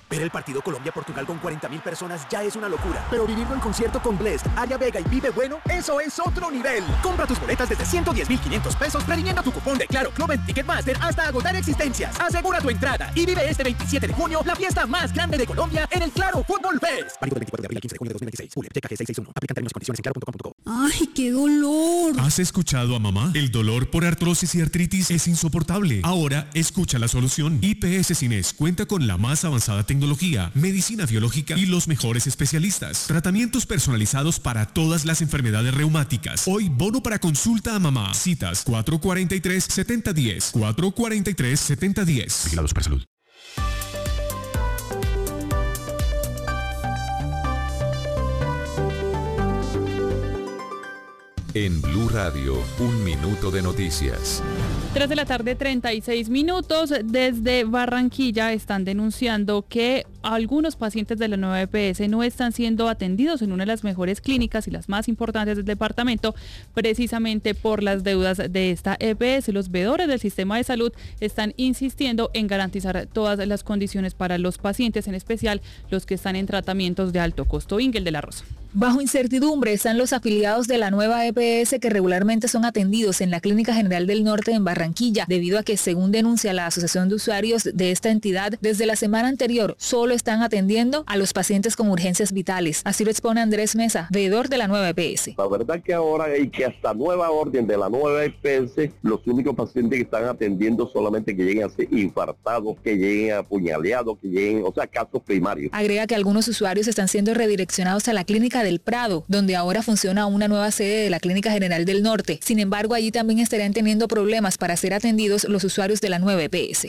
Ver el partido Colombia-Portugal con 40.000 personas ya es una locura. Pero vivirlo en concierto con Blessd, Aria Vega y Vive Bueno, eso es otro nivel. Compra tus boletas desde 110.500 pesos previniendo tu cupón de Claro Club en Ticketmaster hasta agotar existencias. Asegura tu entrada y vive este 27 de junio la fiesta más grande de Colombia en el Claro Fútbol Fest. Válido del 24 de abril al 15 de junio de 2026. TKG 661. Aplican términos y condiciones en claro.com.co. ¡Ay, qué dolor! ¿Has escuchado a mamá? El dolor por artrosis y artritis es insoportable. Ahora, escucha la solución. IPS Cines cuenta con la más avanzada tecnología, medicina biológica y los mejores especialistas. Tratamientos personalizados para todas las enfermedades reumáticas. Hoy, bono para consulta a mamá. Citas 443-7010. 443-7010. Vigilado Supersalud. En Blue Radio, un minuto de noticias. 3:36 p.m. Desde Barranquilla están denunciando que algunos pacientes de la nueva EPS no están siendo atendidos en una de las mejores clínicas y las más importantes del departamento, precisamente por las deudas de esta EPS. Los veedores del sistema de salud están insistiendo en garantizar todas las condiciones para los pacientes, en especial los que están en tratamientos de alto costo. Ingel de la Rosa. Bajo incertidumbre están los afiliados de la nueva EPS que regularmente son atendidos en la Clínica General del Norte en Barranquilla, debido a que, según denuncia la Asociación de Usuarios de esta entidad, desde la semana anterior solo están atendiendo a los pacientes con urgencias vitales. Así lo expone Andrés Mesa, veedor de la nueva EPS. La verdad que ahora y que hasta nueva orden de la nueva EPS, los únicos pacientes que están atendiendo solamente que lleguen a ser infartados, que lleguen apuñaleados, que lleguen, o sea, casos primarios. Agrega que algunos usuarios están siendo redireccionados a la Clínica del Prado, donde ahora funciona una nueva sede de la Clínica General del Norte. Sin embargo, allí también estarían teniendo problemas para ser atendidos los usuarios de la nueva EPS.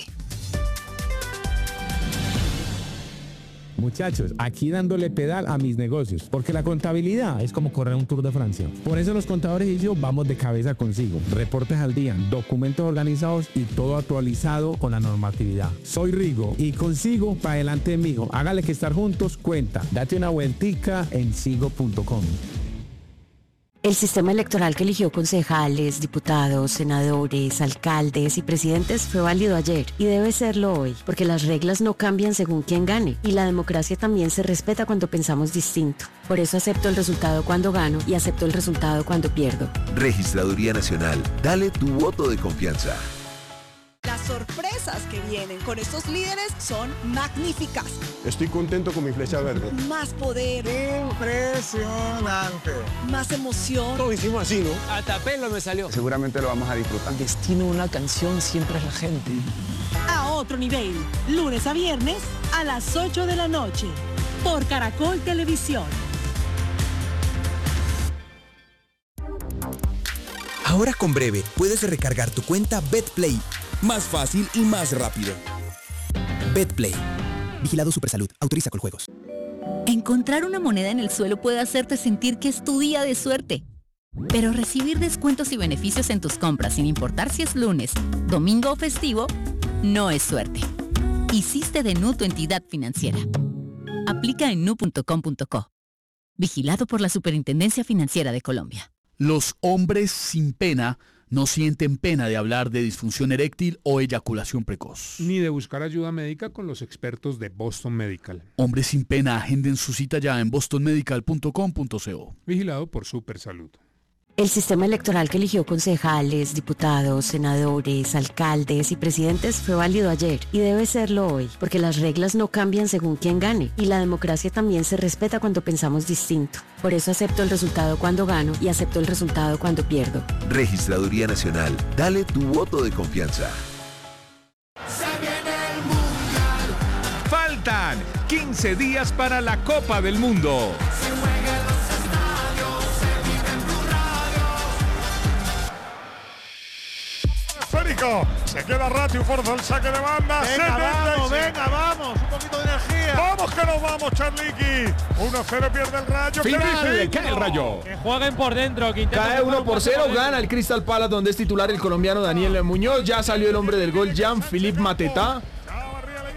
Muchachos, aquí dándole pedal a mis negocios, porque la contabilidad es como correr un Tour de Francia. Por eso los contadores y yo vamos de cabeza consigo. Reportes al día, documentos organizados y todo actualizado con la normatividad. Soy Rigo y consigo para adelante mijo. Hágale que estar juntos cuenta. Date una vueltica en sigo.com. El sistema electoral que eligió concejales, diputados, senadores, alcaldes y presidentes fue válido ayer y debe serlo hoy, porque las reglas no cambian según quién gane y la democracia también se respeta cuando pensamos distinto. Por eso acepto el resultado cuando gano y acepto el resultado cuando pierdo. Registraduría Nacional, dale tu voto de confianza. Las sorpresas que vienen con estos líderes son magníficas. Estoy contento con mi flecha verde. Más poder. Impresionante. Más emoción. Todos hicimos así, ¿no? Hasta pelo me salió. Seguramente lo vamos a disfrutar. El destino de una canción siempre es la gente. A otro nivel. Lunes a viernes a las 8 de la noche. Por Caracol Televisión. Ahora con Breve puedes recargar tu cuenta BetPlay. Más fácil y más rápido. BetPlay. Vigilado Supersalud. Autoriza con juegos. Encontrar una moneda en el suelo puede hacerte sentir que es tu día de suerte. Pero recibir descuentos y beneficios en tus compras, sin importar si es lunes, domingo o festivo, no es suerte. Hiciste de Nu tu entidad financiera. Aplica en nu.com.co. Vigilado por la Superintendencia Financiera de Colombia. Los hombres sin pena no sienten pena de hablar de disfunción eréctil o eyaculación precoz. Ni de buscar ayuda médica con los expertos de Boston Medical. Hombres sin pena, agenden su cita ya en bostonmedical.com.co. Vigilado por Supersalud. El sistema electoral que eligió concejales, diputados, senadores, alcaldes y presidentes fue válido ayer y debe serlo hoy, porque las reglas no cambian según quién gane y la democracia también se respeta cuando pensamos distinto. Por eso acepto el resultado cuando gano y acepto el resultado cuando pierdo. Registraduría Nacional, dale tu voto de confianza. Faltan 15 días para la Copa del Mundo. Se queda Ratio, fuerza el saque de banda. Venga, vamos, un poquito de energía. Vamos que nos vamos, Charliqui. 1-0 pierde el Rayo. Final, cae el Rayo. Que jueguen por dentro. Que cae 1-0, gana el Crystal Palace, donde es titular el colombiano Daniel Muñoz. Ya salió el hombre del gol, Jean-Philippe Mateta.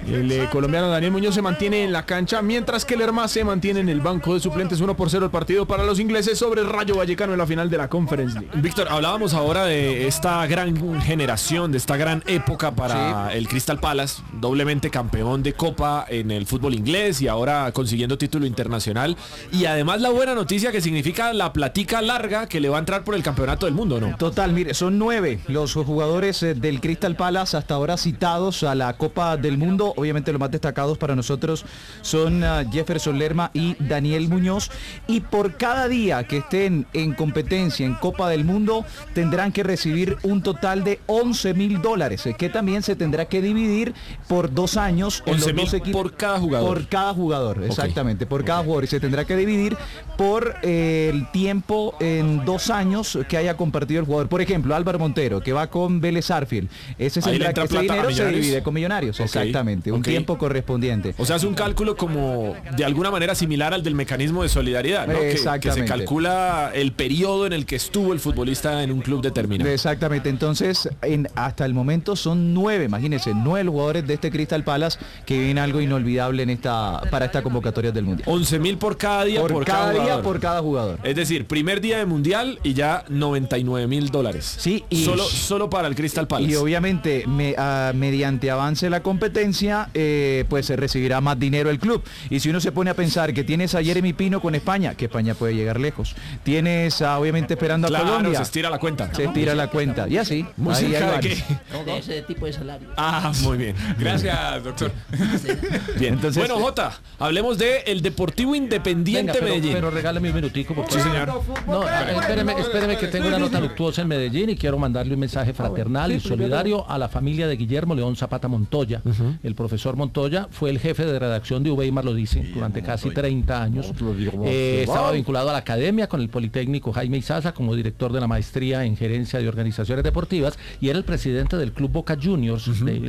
El colombiano Daniel Muñoz se mantiene en la cancha, mientras que Lerma se mantiene en el banco de suplentes. 1-0 el partido para los ingleses sobre el Rayo Vallecano en la final de la Conference League. Víctor, hablábamos ahora de esta gran generación, de esta gran época para el Crystal Palace, doblemente campeón de Copa en el fútbol inglés y ahora consiguiendo título internacional. Y además la buena noticia que significa la platica larga que le va a entrar por el campeonato del mundo, ¿no? Total, mire, son 9 los jugadores del Crystal Palace hasta ahora citados a la Copa del Mundo. Obviamente los más destacados para nosotros son Jefferson Lerma y Daniel Muñoz. Y por cada día que estén en competencia en Copa del Mundo tendrán que recibir un total de $11,000, que también se tendrá que dividir por 2 años en los 2 equipos. Por cada jugador. Por cada jugador, exactamente, por cada jugador. Y se tendrá que dividir por el tiempo en 2 años que haya compartido el jugador. Por ejemplo, Álvaro Montero, que va con Vélez Sarsfield. Ese dinero se divide con Millonarios, exactamente, un tiempo correspondiente. O sea, es un cálculo como de alguna manera similar al del mecanismo de solidaridad, ¿no? Que se calcula el periodo en el que estuvo el futbolista en un club determinado. Exactamente, entonces hasta el momento son 9, imagínense, 9 jugadores de este Crystal Palace que viven algo inolvidable para esta convocatoria del Mundial. 11,000 por cada día, por cada día, por cada jugador. Es decir, primer día de Mundial y ya $99,000. Sí, y solo para el Crystal Palace. Y obviamente mediante avance la competencia, pues se recibirá más dinero el club. Y si uno se pone a pensar que tienes a Jeremy Pino con España, que España puede llegar lejos. Tienes obviamente esperando a Colombia. Se estira la cuenta. Se estira la cuenta. Y así. Muy cerca de ese tipo de salario. Muy bien. Gracias, doctor. Bien, entonces. Bueno, Jota, hablemos de el Deportivo Independiente Medellín. Pero regálame un minutico porque. Sí, señor. No, espéreme que tengo una nota luctuosa en Medellín y quiero mandarle un mensaje fraternal y solidario a la familia de Guillermo León Zapata Montoya. El profesor Montoya fue el jefe de redacción de Uweimar lo dice durante casi 30 años. Estaba vinculado a la academia con el Politécnico Jaime Izaza como director de la maestría en gerencia de organizaciones deportivas y era el presidente del Club Boca Juniors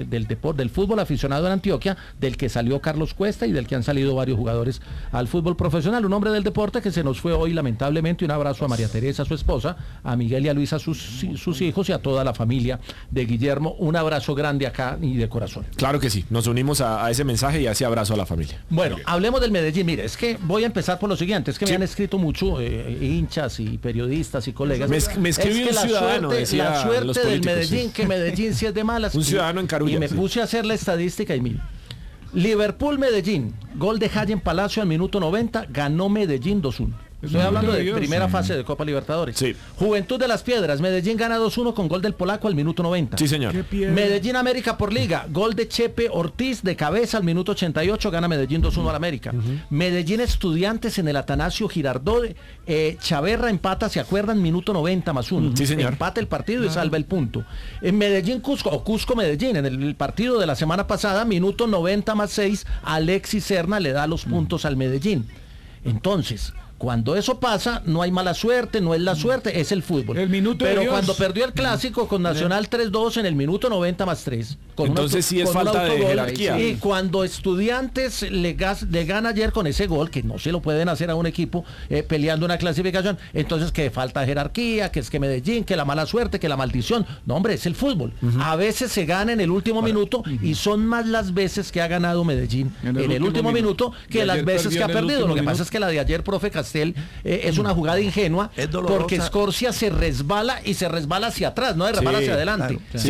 del fútbol aficionado en Antioquia, del que salió Carlos Cuesta y del que han salido varios jugadores al fútbol profesional. Un hombre del deporte que se nos fue hoy lamentablemente. Un abrazo a María Teresa, su esposa, a Miguel y a Luisa, sus hijos y a toda la familia de Guillermo. Un abrazo grande acá y de corazón. Claro que sí, nos unimos a ese mensaje y a ese abrazo a la familia. Bueno, hablemos del Medellín. Mire, es que voy a empezar por lo siguiente, es que me han escrito mucho hinchas y periodistas y colegas. Me escribió un ciudadano, la suerte del Medellín, que Medellín sí es de malas. Un ciudadano en Carulla. Y me puse a hacer la estadística y mire. Liverpool-Medellín, gol de Hayen Palacio al minuto 90, ganó Medellín 2-1. Estoy hablando de primera fase de Copa Libertadores. Sí. Juventud de las Piedras, Medellín gana 2-1 con gol del polaco al minuto 90. Sí, señor. Medellín América por Liga, gol de Chepe Ortiz de cabeza al minuto 88, gana Medellín 2-1 al América. Medellín Estudiantes en el Atanasio Girardot, Chaverra empata, ¿se acuerdan? Minuto 90 más 1. Sí, señor. Empata el partido y salva el punto. En Medellín Cusco, o Cusco Medellín, en el partido de la semana pasada, minuto 90 más 6, Alexis Serna le da los puntos al Medellín. Entonces, cuando eso pasa, no hay mala suerte, no es la suerte, es el fútbol. Pero cuando perdió el clásico con Nacional 3-2 en el minuto 90 más 3. Entonces sí es falta de jerarquía. Y cuando Estudiantes le gana ayer con ese gol, que no se lo pueden hacer a un equipo peleando una clasificación, entonces que falta de jerarquía, que es que Medellín, que la mala suerte, que la maldición. No, hombre, es el fútbol. A veces se gana en el último minuto y son más las veces que ha ganado Medellín en el último minuto que las veces que ha perdido. Lo que pasa es que la de ayer, profe Castel, es una jugada ingenua porque Escorcia se resbala y se resbala hacia atrás, no se resbala hacia adelante. Sí,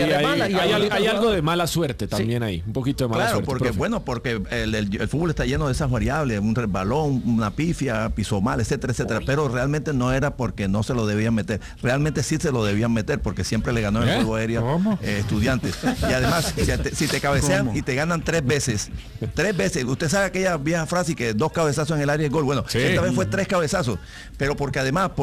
hay algo de mala suerte también ahí, un poquito de mala suerte. Porque el fútbol está lleno de esas variables, un resbalón, una pifia, pisó mal, etcétera, etcétera. Pero realmente no era porque no se lo debían meter. Realmente sí se lo debían meter porque siempre le ganó el juego aéreo Estudiantes. Y además, si te cabecean y te ganan 3 veces. Usted sabe aquella vieja frase que 2 cabezazos en el área y gol. Bueno, esta vez fue 3 cabezazos. Pero porque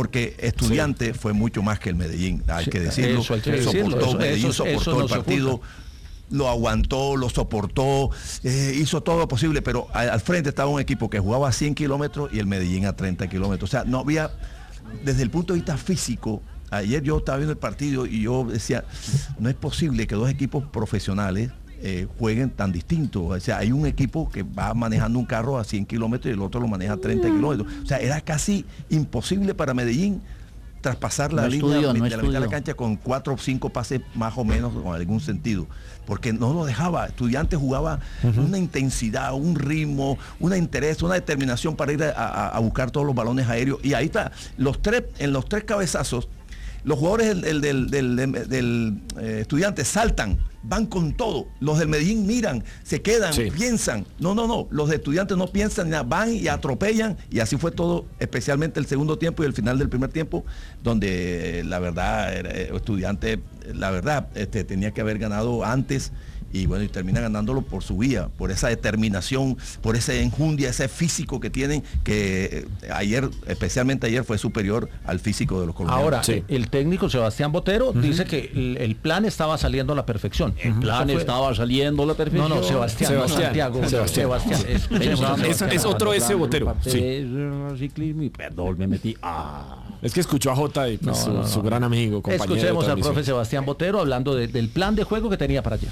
Estudiante fue mucho más que el Medellín, hay que decirlo. Medellín soportó el partido. Lo aguantó, lo soportó, hizo todo lo posible, pero al frente estaba un equipo que jugaba a 100 kilómetros y el Medellín a 30 kilómetros. O sea, no había, desde el punto de vista físico, ayer yo estaba viendo el partido y yo decía, no es posible que 2 equipos profesionales jueguen tan distintos. O sea, hay un equipo que va manejando un carro a 100 kilómetros y el otro lo maneja a 30 kilómetros. O sea, era casi imposible para Medellín traspasar la línea de la mitad de la cancha con 4 o 5 pases más o menos con algún sentido, porque no lo dejaba. Estudiantes jugaba una intensidad, un ritmo, una interés, una determinación para ir a buscar todos los balones aéreos, y ahí está, en los 3 cabezazos, los jugadores del Estudiantes saltan, van con todo. Los del Medellín miran, se quedan, piensan. No. Los de Estudiantes no piensan, van y atropellan. Y así fue todo, especialmente el segundo tiempo y el final del primer tiempo, donde la verdad, Estudiantes, tenía que haber ganado antes. Y bueno, y termina ganándolo por su vía, por esa determinación, por esa enjundia, ese físico que tienen, que especialmente ayer, fue superior al físico de los colombianos. Ahora, el técnico Sebastián Botero dice que el plan estaba saliendo a la perfección. El plan estaba saliendo a la perfección. No, Sebastián. No, Santiago. Sebastián. Es otro ese Botero. Perdón, me metí. Es que escuchó a Jota y pues, su gran amigo, compañero. Escuchemos al profe Sebastián Botero hablando del plan de juego que tenía para ayer.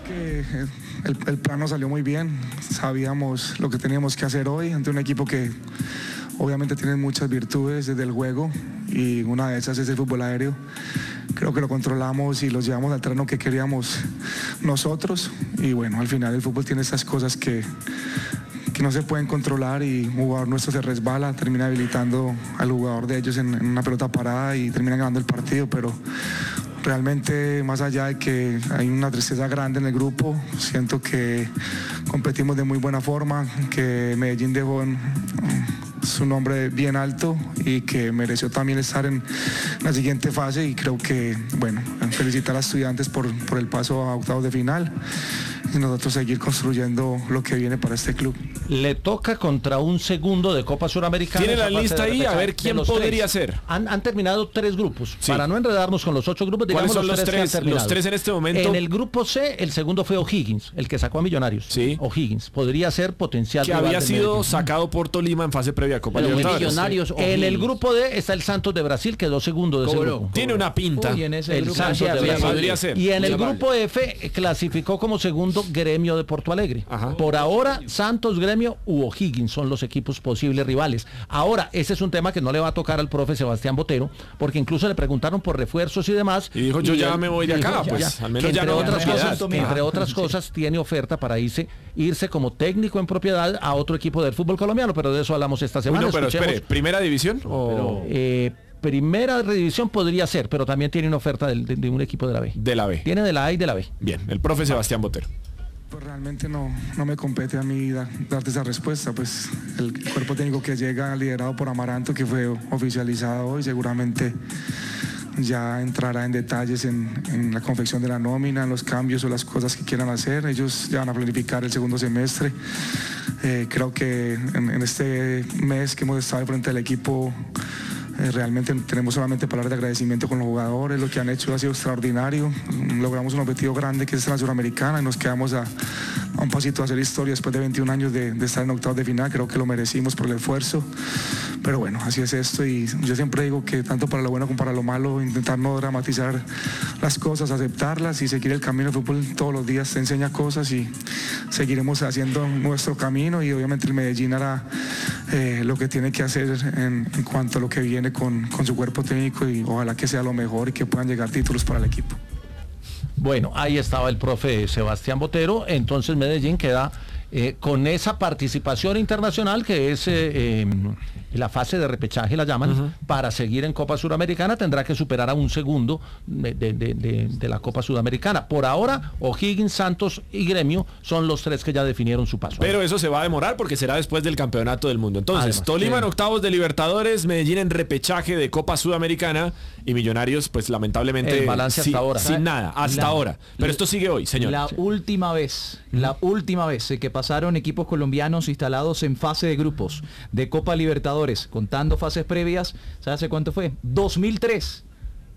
El plan nos salió muy bien, sabíamos lo que teníamos que hacer hoy ante un equipo que obviamente tiene muchas virtudes desde el juego, y una de esas es el fútbol aéreo. Creo que lo controlamos y los llevamos al terreno que queríamos nosotros, y bueno, al final el fútbol tiene estas cosas que no se pueden controlar, y un jugador nuestro se resbala, termina habilitando al jugador de ellos en una pelota parada y termina ganando el partido. Pero realmente, más allá de que hay una tristeza grande en el grupo, siento que competimos de muy buena forma, que Medellín dejó su nombre bien alto y que mereció también estar en la siguiente fase, y creo que, bueno, felicitar a Estudiantes por el paso a octavos de final, y nosotros seguir construyendo lo que viene para este club. Le toca contra un segundo de Copa Suramericana. Tiene la lista ahí, a ver quién podría ser. Han terminado 3 grupos. Para no enredarnos con los 8 grupos, digamos. ¿Cuáles son los tres en este momento? En el grupo C, el segundo fue O'Higgins, el que sacó a Millonarios. O'Higgins podría ser potencial. Que había sido sacado por Tolima en fase previa a Copa Libertadores. En el grupo D está el Santos de Brasil, quedó segundo de ese grupo. Tiene una pinta. El Santos de Brasil. Podría ser. Y en el grupo F clasificó como segundo Gremio de Porto Alegre. Por ahora, Santos, Gremio u O'Higgins son los equipos posibles rivales. Ahora, ese es un tema que no le va a tocar al profe Sebastián Botero, porque incluso le preguntaron por refuerzos y demás. Y dijo, yo ya me voy de acá, pues al menos ya no. Entre otras cosas, tiene oferta para irse como técnico en propiedad a otro equipo del fútbol colombiano, pero de eso hablamos esta semana. Pero espere, ¿primera división? Primera división podría ser, pero también tiene una oferta de un equipo de la B. De la B. Tiene de la A y de la B. Bien, el profe Sebastián Botero. Pues realmente no me compete a mí darte esa respuesta, pues el cuerpo técnico que llega liderado por Amaranto, que fue oficializado hoy, seguramente ya entrará en detalles en la confección de la nómina, en los cambios o las cosas que quieran hacer. Ellos ya van a planificar el segundo semestre. Creo que en este mes que hemos estado frente al equipo, realmente tenemos solamente palabras de agradecimiento con los jugadores. Lo que han hecho ha sido extraordinario. Logramos un objetivo grande, que es la Suramericana, y nos quedamos a un pasito de hacer historia después de 21 años de estar en octavos de final. Creo que lo merecimos por el esfuerzo, pero bueno, así es esto, y yo siempre digo que tanto para lo bueno como para lo malo, intentar no dramatizar las cosas, aceptarlas y seguir el camino. El fútbol todos los días te enseña cosas, y seguiremos haciendo nuestro camino, y obviamente el Medellín hará lo que tiene que hacer en cuanto a lo que viene con su cuerpo técnico, y ojalá que sea lo mejor y que puedan llegar títulos para el equipo. Bueno, ahí estaba el profe Sebastián Botero. Entonces Medellín queda con esa participación internacional, que es la fase de repechaje, la llaman, para seguir en Copa Sudamericana tendrá que superar a un segundo de la Copa Sudamericana. Por ahora, O'Higgins, Santos y Gremio son los 3 que ya definieron su paso. Pero eso se va a demorar porque será después del Campeonato del Mundo. Entonces, además, Tolima en octavos de Libertadores, Medellín en repechaje de Copa Sudamericana, y Millonarios, pues lamentablemente, el balance hasta ahora. Sin nada, hasta ahora. Pero esto sigue hoy, señor. La última vez que pasaron equipos colombianos instalados en fase de grupos de Copa Libertadores, contando fases previas, ¿sabes hace cuánto fue? 2003.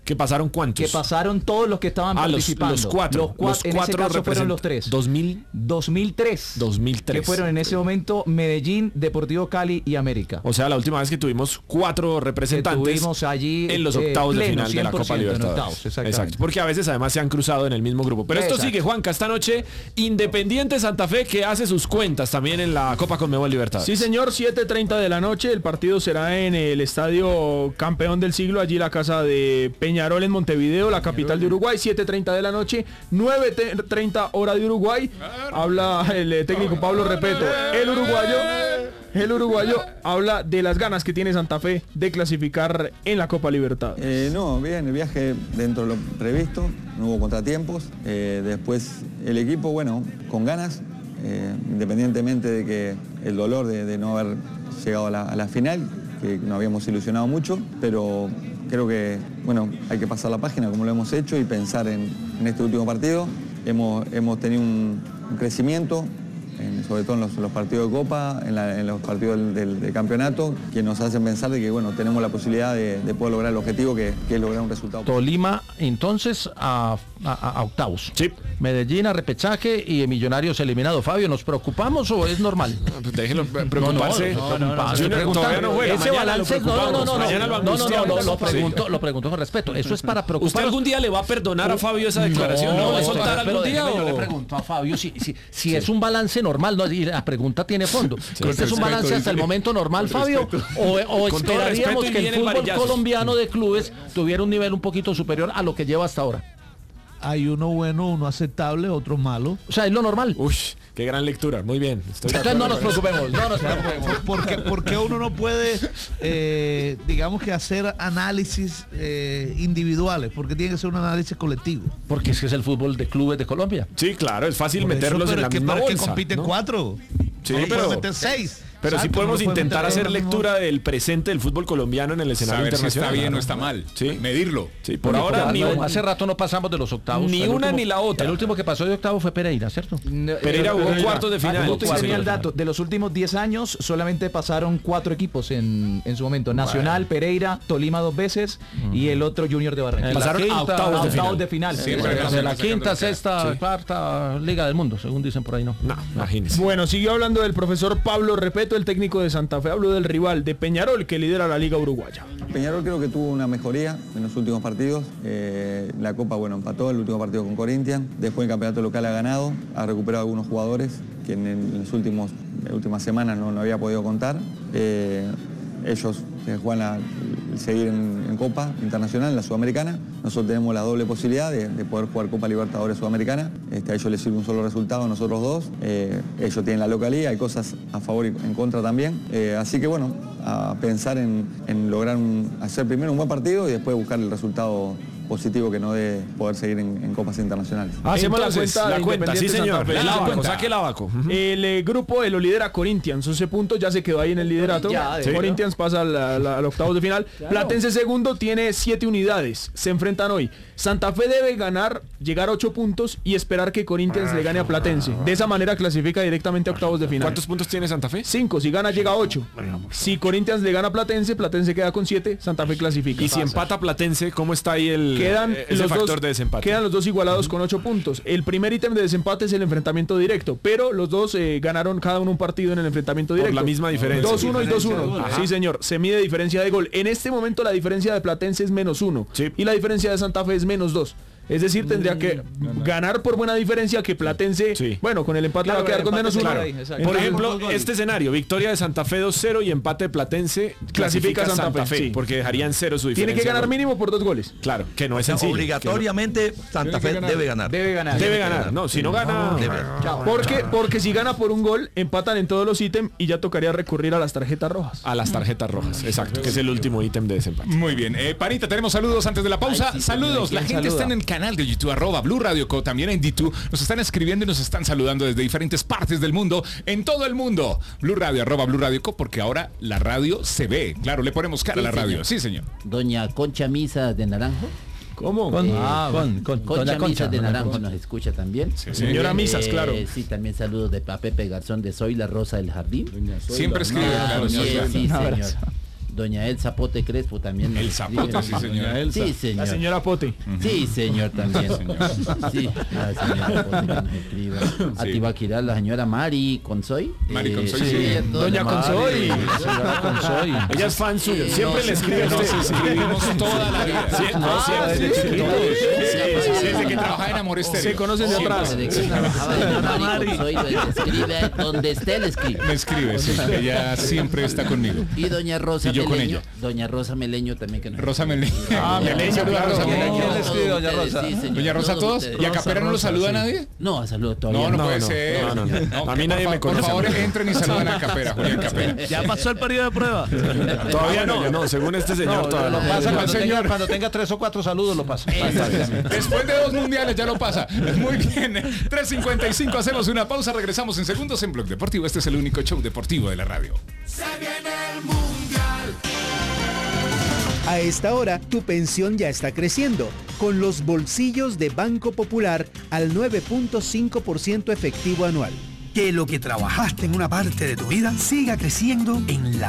¿Que pasaron cuántos? Que pasaron todos los que estaban participando. Los cuatro. En ese caso fueron los tres. 2003. Que fueron en ese momento Medellín, Deportivo Cali y América. O sea, la última vez que tuvimos 4 representantes tuvimos allí en los octavos de final de la Copa 100% Libertadores. Exacto. Porque a veces además se han cruzado en el mismo grupo. Pero esto sigue, Juanca, esta noche Independiente Santa Fe, que hace sus cuentas también en la Copa Conmebol Libertadores. Sí, señor, 7:30 de la noche. El partido será en el estadio Campeón del Siglo, allí la casa de Peñarol en Montevideo, la capital de Uruguay. 7:30 de la noche, 9:30 hora de Uruguay. Habla el técnico Pablo Repeto. El uruguayo habla de las ganas que tiene Santa Fe de clasificar en la Copa Libertadores. No, bien, el viaje dentro de lo previsto, no hubo contratiempos. Después el equipo, bueno, con ganas, independientemente de que el dolor de no haber llegado a la final, que nos habíamos ilusionado mucho, pero creo que, bueno, hay que pasar la página como lo hemos hecho y pensar en este último partido. Hemos tenido un crecimiento, sobre todo en los partidos de Copa, en los partidos del campeonato, que nos hacen pensar de que, bueno, tenemos la posibilidad de poder lograr el objetivo, que es lograr un resultado. Tolima entonces a octavos. Sí. Medellín a repechaje y Millonarios eliminado. Fabio, ¿nos preocupamos o es normal? Déjenlo preocuparse. Todavía no juega. Ese balance, no. Lo pregunto con respeto. Eso es para preocupar. ¿Usted algún día le va a perdonar a Fabio esa declaración? ¿No va a soltar algún día? Yo le pregunto a Fabio si es un balance normal, ¿no? Y la pregunta tiene fondo. ¿Este es un balance hasta el momento normal, Fabio? ¿O esperaríamos que el fútbol colombiano de clubes tuviera un nivel un poquito superior a lo que lleva hasta ahora? Hay uno bueno, uno aceptable, otro malo. O sea, es lo normal. Uy, qué gran lectura. Muy bien. Entonces no nos preocupemos. Porque uno no puede, digamos que hacer análisis individuales, porque tiene que ser un análisis colectivo. Porque es que es el fútbol de clubes de Colombia. Sí, claro, es fácil meterlos en la misma bolsa. Que compiten 4. Sí, no pero meter 6. Pero sí podemos intentar hacer lectura del presente del fútbol colombiano en el escenario internacional. Si está bien o está mal. Sí. Medirlo. Sí, por ahora hace rato no pasamos de los octavos. Ni una ni la otra. El último que pasó de octavo fue Pereira, ¿cierto? Pereira jugó cuartos de final. Yo tenía el dato. De los últimos 10 años solamente pasaron 4 equipos en su momento. Nacional, Pereira, Tolima 2 veces y el otro Junior de Barranquilla. Pasaron a octavos de final. Sí, de la quinta, sexta, cuarta liga del mundo, según dicen por ahí, ¿no? No, imagínese. Bueno, siguió hablando del profesor Pablo Repeto, el técnico de Santa Fe. Habló del rival de Peñarol, que lidera la Liga Uruguaya. Peñarol creo que tuvo una mejoría en los últimos partidos. La Copa, bueno, empató el último partido con Corinthians. Después el campeonato local ha ganado. Ha recuperado algunos jugadores que en las últimas semanas no había podido contar. Ellos juegan seguir en Copa Internacional, en la Sudamericana. Nosotros tenemos la doble posibilidad de poder jugar Copa Libertadores Sudamericana. A ellos les sirve un solo resultado, a nosotros 2. Ellos tienen la localidad, hay cosas a favor y en contra también. Así que bueno, a pensar en lograr hacer primero un buen partido y después buscar el resultado positivo que no de poder seguir en copas internacionales. Hacemos la cuenta, sí señor. Saque el abaco. El grupo lo lidera Corinthians, 11 puntos, ya se quedó ahí en el liderato. Corinthians pasa al octavos de final. Claro. Platense segundo tiene 7 unidades. Se enfrentan hoy. Santa Fe debe ganar, llegar a 8 puntos y esperar que Corinthians le gane a Platense. De esa manera clasifica directamente a octavos de final. ¿Cuántos puntos tiene Santa Fe? 5, si gana llega a 8. Si Corinthians le gana a Platense, Platense queda con 7, Santa Fe clasifica. Y si empata Platense, ¿cómo está ahí ese factor de desempate? Quedan los dos igualados con 8 puntos. El primer ítem de desempate es el enfrentamiento directo, pero los dos ganaron cada uno un partido en el enfrentamiento directo. Por la misma diferencia. 2-1 y 2-1. Sí, señor. Se mide diferencia de gol. En este momento la diferencia de Platense es -1. Sí. Y la diferencia de Santa Fe es -2. Es decir, tendría que ganar por buena diferencia que Platense, bueno, con el empate va a quedar con -1. Claro. Por ejemplo, este escenario, victoria de Santa Fe 2-0 y empate de Platense, clasifica Santa Fe, porque dejaría en 0 su diferencia. Tiene que ganar mínimo por 2 goles. Claro, que no es sencillo. Obligatoriamente Santa Fe debe ganar. Debe ganar. No, si no gana... Porque si gana por un gol, empatan en todos los ítems y ya tocaría recurrir a las tarjetas rojas. A las tarjetas rojas, exacto, que es el último ítem de desempate. Muy bien. Panita, tenemos saludos antes de la pausa. Saludos. La gente está en el canal de YouTube, @Blue Radio Co, también en YouTube. Nos están escribiendo y nos están saludando desde diferentes partes del mundo, en todo el mundo. Blue Radio, @Blue Radio Co, porque ahora la radio se ve. Claro, le ponemos cara a la radio. Sí, señor. Doña Concha Misa de Naranjo. ¿Cómo? Concha Misas de Naranjo nos escucha también. Sí, señora Misas, claro. Sí, también saludos a Pepe Garzón de Soy la Rosa del Jardín. Siempre escribe. Sí, señor. Doña Elsa Pote Crespo también. El Zapote, sí, señor. Sí, señor. La señora Pote. Sí, señor, también. Sí, la señora Pote que nos escriba. A Tibaquirá, la señora Mari Consoy. Mari Consoy, sí. Doña Consoy. Ella es fan suyo. Siempre le escribe a usted. Escribimos toda la vida. Desde que trabajaba en Amor Estéreo. Se conocen de atrás. Escribe donde esté, le escribe. Me escribe, sí. Ella siempre está conmigo. Y doña Rosa Y yo con Meleño. ella. Doña Rosa Meleño también que nos Rosa Meleño. Meleño, Rosa Meleño. ¿Quién le escribe, doña Rosa? Doña Rosa, ¿todos? ¿Y a Capera no lo saluda nadie? No, a salud todavía. No puede ser. No. A mí nadie me conoce. Por favor, entren y saluden a Capera, Julián Capera. ¿Ya pasó el periodo de prueba? Todavía no, según este señor todavía Lo pasa cuando tenga 3 o 4 saludos, lo pasa. Después de 2 mundiales ya lo pasa. Muy bien. 3:55, hacemos una pausa, regresamos en segundos en Blog Deportivo. Este es el único show deportivo de la radio. Se viene el mundial. A esta hora, tu pensión ya está creciendo, con los bolsillos de Banco Popular al 9.5% efectivo anual. Que lo que trabajaste en una parte de tu vida siga creciendo en la